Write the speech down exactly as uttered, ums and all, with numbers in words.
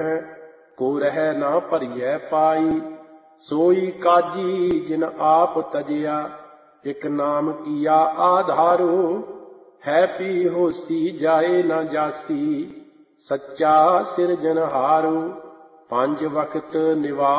ਮਹਿ, ਕੋ ਰਹਿ ਨਾ ਭਰੀਐ ਪਾਈ। ਸੋਈ ਕਾਜੀ ਜਿਨ ਆਪ ਤਜਿਆ, ਇਕ ਨਾਮ ਕੀਆ ਆਧਾਰੂ। ਹੈ ਪੀ ਹੋਸੀ ਜਾਏ ਨਾ ਜਾਸੀ, ਸੱਚਾ ਸਿਰਜਨਹਾਰੂ। ਪੰਜ ਵਕਤ ਨਿਵਾ